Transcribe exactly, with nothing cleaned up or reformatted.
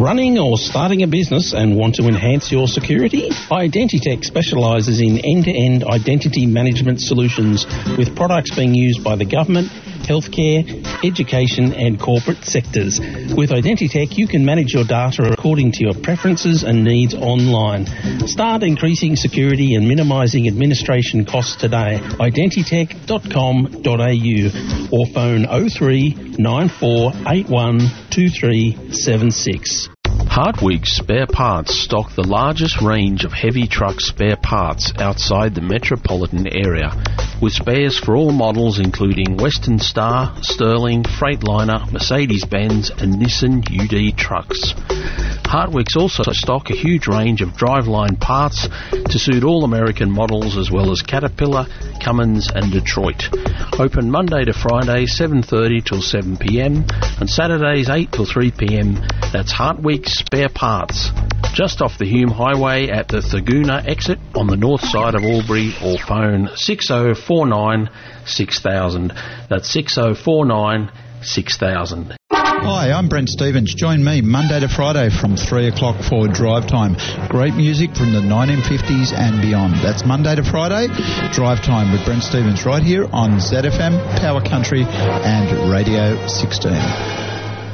Running or starting a business and want to enhance your security? Identitech specialises in end-to-end identity management solutions with products being used by the government, healthcare, education and corporate sectors. With Identitech, you can manage your data according to your preferences and needs online. Start increasing security and minimising administration costs today. identitech dot com dot a u or phone oh three nine four eight one two three seven six. Hartwig Spare Parts stock the largest range of heavy truck spare parts outside the metropolitan area, with spares for all models including Western Star, Sterling, Freightliner, Mercedes-Benz and Nissan U D trucks. Hartwigs also stock a huge range of driveline parts to suit all American models as well as Caterpillar, Cummins and Detroit. Open Monday to Friday seven thirty till seven p m and Saturdays eight till three p m. That's Hartwig Spare Parts, just off the Hume Highway at the Thurgoona exit on the north side of Albury, or phone six oh four nine six thousand. That's six oh four nine six thousand. Hi, I'm Brent Stevens. Join me Monday to Friday from three o'clock for Drive Time. Great music from the nineteen fifties and beyond. That's Monday to Friday, Drive Time with Brent Stevens right here on Z F M, Power Country and Radio sixteen.